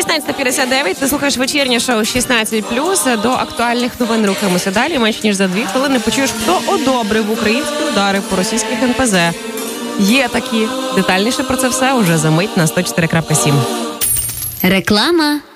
16:59, ти слухаєш вечірнє шоу 16+. До актуальних новин рухаємося далі. Менш ніж за 2 хвилини почуєш, хто одобрив українські удари по російських НПЗ. Є такі. Детальніше про це все уже за мить на 104.7. Реклама.